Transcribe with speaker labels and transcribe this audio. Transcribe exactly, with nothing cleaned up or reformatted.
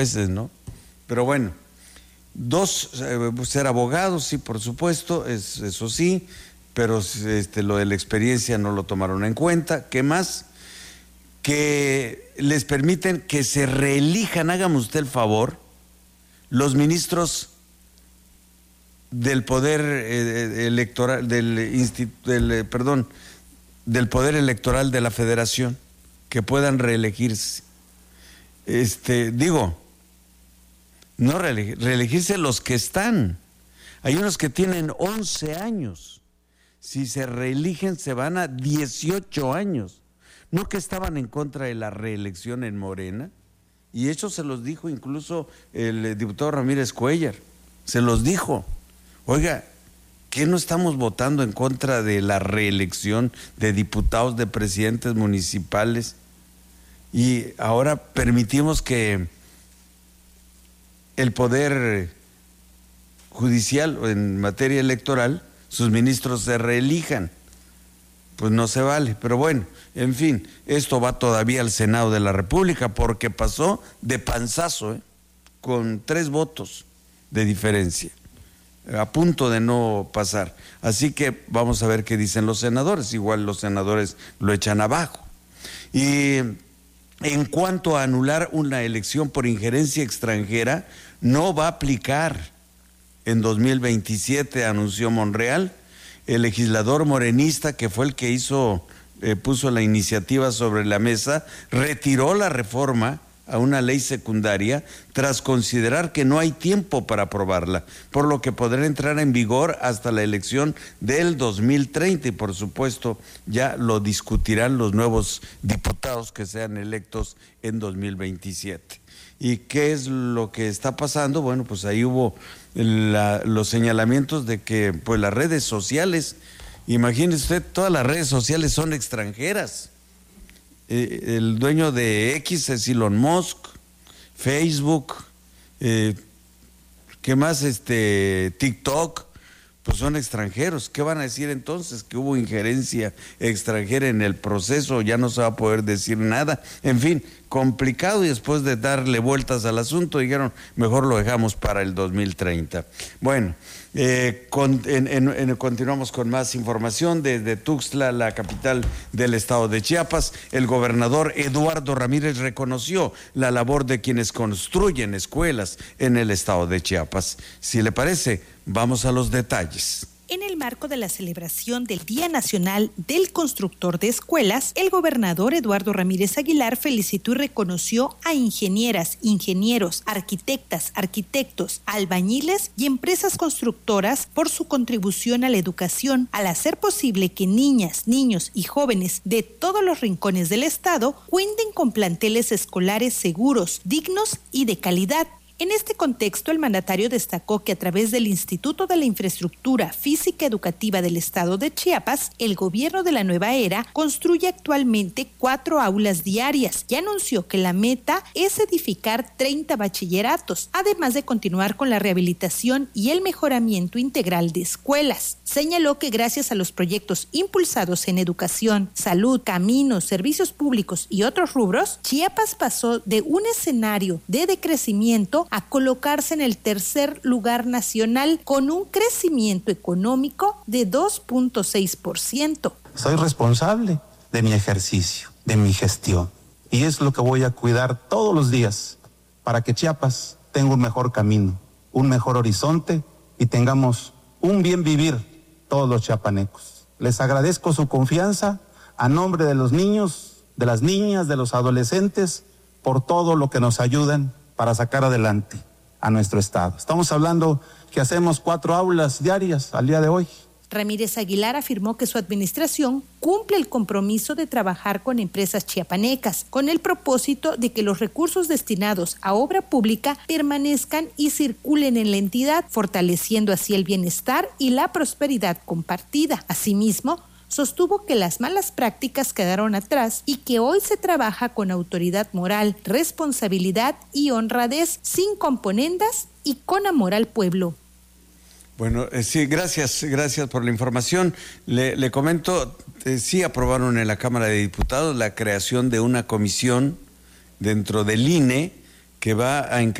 Speaker 1: veces, ¿no? Pero bueno, dos, eh, ser abogados, sí, por supuesto, es, eso sí, pero este, lo de la experiencia no lo tomaron en cuenta. ¿Qué más? Que les permiten que se reelijan, hágame usted el favor, los ministros del poder eh, electoral, del, instituto, del eh, perdón, del poder electoral de la Federación, que puedan reelegirse. Este, digo, no reelegir, reelegirse los que están. Hay unos que tienen once años. Si se reeligen se van a dieciocho años. ¿No que estaban en contra de la reelección en Morena? Y eso se los dijo incluso el diputado Ramírez Cuéllar. Se los dijo. Oiga, ¿qué no estamos votando en contra de la reelección de diputados, de presidentes municipales? Y ahora permitimos que el poder judicial en materia electoral, sus ministros se reelijan. Pues no se vale, pero bueno, en fin, esto va todavía al Senado de la República porque pasó de panzazo, ¿eh? Con tres votos de diferencia, a punto de no pasar. Así que vamos a ver qué dicen los senadores, igual los senadores lo echan abajo. Y en cuanto a anular una elección por injerencia extranjera, no va a aplicar en dos mil veintisiete, anunció Monreal. El legislador morenista, que fue el que hizo, eh, puso la iniciativa sobre la mesa, retiró la reforma a una ley secundaria tras considerar que no hay tiempo para aprobarla, por lo que podrá entrar en vigor hasta la elección del dos mil treinta y por supuesto ya lo discutirán los nuevos diputados que sean electos en dos mil veintisiete. ¿Y qué es lo que está pasando? Bueno, pues ahí hubo la, los señalamientos de que pues las redes sociales, imagínese usted, todas las redes sociales son extranjeras. Eh, el dueño de X es Elon Musk, Facebook, eh, ¿qué más? Este, TikTok, pues son extranjeros. ¿Qué van a decir entonces? Que hubo injerencia extranjera en el proceso, ya no se va a poder decir nada. En fin, complicado, y después de darle vueltas al asunto dijeron, mejor lo dejamos para el dos mil treinta. Bueno, eh, con, en, en, en, continuamos con más información desde Tuxtla, la capital del estado de Chiapas. El gobernador Eduardo Ramírez reconoció la labor de quienes construyen escuelas en el estado de Chiapas. Si le parece, vamos a los detalles.
Speaker 2: En el marco de la celebración del Día Nacional del Constructor de Escuelas, el gobernador Eduardo Ramírez Aguilar felicitó y reconoció a ingenieras, ingenieros, arquitectas, arquitectos, albañiles y empresas constructoras por su contribución a la educación, al hacer posible que niñas, niños y jóvenes de todos los rincones del estado cuenten con planteles escolares seguros, dignos y de calidad. En este contexto, el mandatario destacó que a través del Instituto de la Infraestructura Física Educativa del Estado de Chiapas, el gobierno de la nueva era construye actualmente cuatro aulas diarias y anunció que la meta es edificar treinta bachilleratos, además de continuar con la rehabilitación y el mejoramiento integral de escuelas. Señaló que gracias a los proyectos impulsados en educación, salud, caminos, servicios públicos y otros rubros, Chiapas pasó de un escenario de decrecimiento a colocarse en el tercer lugar nacional con un crecimiento económico de dos punto seis por ciento.
Speaker 3: Soy responsable de mi ejercicio, de mi gestión, y es lo que voy a cuidar todos los días para que Chiapas tenga un mejor camino, un mejor horizonte y tengamos un bien vivir todos los chiapanecos. Les agradezco su confianza a nombre de los niños, de las niñas, de los adolescentes, por todo lo que nos ayudan para sacar adelante a nuestro estado. Estamos hablando que hacemos cuatro aulas diarias al día de hoy.
Speaker 2: Ramírez Aguilar afirmó que su administración cumple el compromiso de trabajar con empresas chiapanecas, con el propósito de que los recursos destinados a obra pública permanezcan y circulen en la entidad, fortaleciendo así el bienestar y la prosperidad compartida. Asimismo, sostuvo que las malas prácticas quedaron atrás y que hoy se trabaja con autoridad moral, responsabilidad y honradez, sin componendas y con amor al pueblo.
Speaker 1: Bueno, eh, sí, gracias, gracias por la información. Le, le comento, eh, sí aprobaron en la Cámara de Diputados la creación de una comisión dentro del I N E que va a